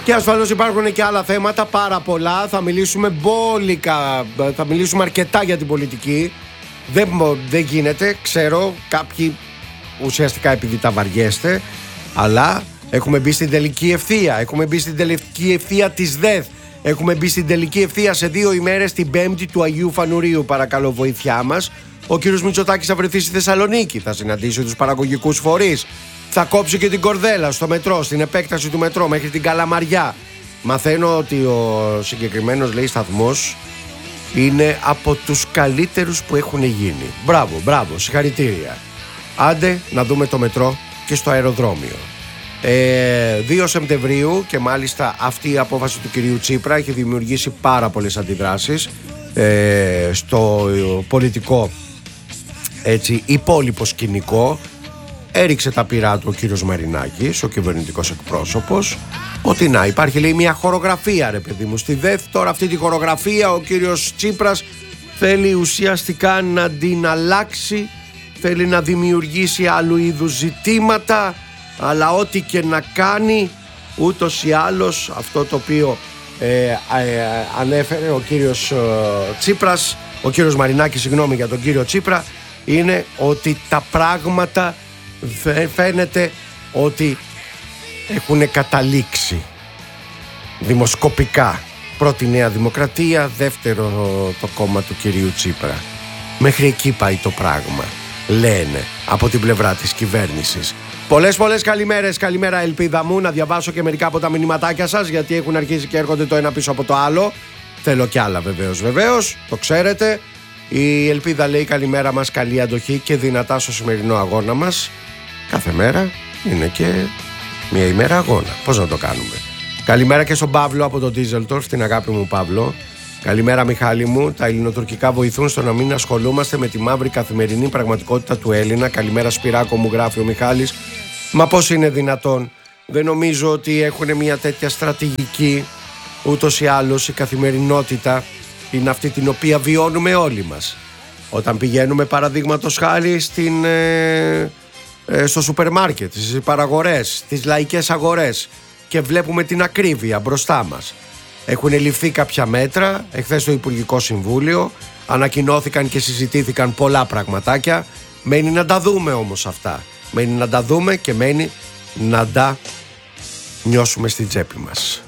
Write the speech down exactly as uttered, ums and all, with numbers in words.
Και ασφαλώς υπάρχουν και άλλα θέματα, πάρα πολλά. Θα μιλήσουμε μπόλικα, θα μιλήσουμε αρκετά για την πολιτική. Δεν, δεν γίνεται, ξέρω, κάποιοι ουσιαστικά επειδή τα βαριέστε, αλλά έχουμε μπει στην τελική ευθεία. Έχουμε μπει στην τελική ευθεία της ΔΕΘ. Έχουμε μπει στην τελική ευθεία σε δύο ημέρες, την Πέμπτη του Αγίου Φανουρίου. Παρακαλώ, βοήθειά μας. Ο κύριος Μητσοτάκης θα βρεθεί στη Θεσσαλονίκη, θα συναντήσει τους παραγωγικούς φορείς, θα κόψει και την κορδέλα στο μετρό, στην επέκταση του μετρό μέχρι την Καλαμαριά. Μαθαίνω ότι ο συγκεκριμένος, λέει, σταθμός είναι από τους καλύτερους που έχουν γίνει. Μπράβο, μπράβο, συγχαρητήρια. Άντε να δούμε το μετρό και στο αεροδρόμιο. Ε, δύο Σεπτεμβρίου, και μάλιστα αυτή η απόφαση του κυρίου Τσίπρα έχει δημιουργήσει πάρα πολλές αντιδράσεις ε, στο πολιτικό, έτσι, υπόλοιπο σκηνικό. Έριξε τα πυρά του ο κύριος Μαρινάκης, ο κυβερνητικός εκπρόσωπος, ότι να υπάρχει, λέει, μια χορογραφία, ρε παιδί μου, στη ΔΕΘ. Τώρα αυτή τη χορογραφία ο κύριος Τσίπρας θέλει ουσιαστικά να την αλλάξει, θέλει να δημιουργήσει άλλου είδους ζητήματα, αλλά ό,τι και να κάνει, ούτως ή άλλως αυτό το οποίο ε, ε, ανέφερε ο κύριος ε, Τσίπρας, ο κύριος Μαρινάκης, συγγνώμη για τον κύριο Τσίπρα, είναι ότι τα πράγματα φαίνεται ότι έχουν καταλήξει δημοσκοπικά. Πρώτη Νέα Δημοκρατία, δεύτερο το κόμμα του κυρίου Τσίπρα. Μέχρι εκεί πάει το πράγμα, λένε από την πλευρά της κυβέρνησης. Πολλές πολλές καλημέρες, καλημέρα ελπίδα μου. Να διαβάσω και μερικά από τα μηνυματάκια σας, γιατί έχουν αρχίσει και έρχονται το ένα πίσω από το άλλο. Θέλω κι άλλα βεβαίως, βεβαίως, το ξέρετε. Η Ελπίδα λέει καλημέρα μας, καλή αντοχή και δυνατά στο σημερινό αγώνα μας. Κάθε μέρα είναι και μια ημέρα αγώνα. Πώς να το κάνουμε. Καλημέρα και στον Παύλο από τον Ντίζελτορφ, την αγάπη μου Παύλο. Καλημέρα Μιχάλη μου. Τα ελληνοτουρκικά βοηθούν στο να μην ασχολούμαστε με τη μαύρη καθημερινή πραγματικότητα του Έλληνα. Καλημέρα Σπυράκο μου, γράφει ο Μιχάλης. Μα πώς είναι δυνατόν. Δεν νομίζω ότι έχουν μια τέτοια στρατηγική. Ούτως ή άλλως η καθημερινότητα είναι αυτή την οποία βιώνουμε όλοι μας. Όταν πηγαίνουμε παραδείγματος χάρη στην, ε, ε, στο σούπερ μάρκετ, στις παραγορές, στις λαϊκές αγορές και βλέπουμε την ακρίβεια μπροστά μας. Έχουν ληφθεί κάποια μέτρα, εχθές στο Υπουργικό Συμβούλιο ανακοινώθηκαν και συζητήθηκαν πολλά πραγματάκια. Μένει να τα δούμε όμως αυτά. Μένει να τα δούμε και μένει να τα νιώσουμε στην τσέπη μας.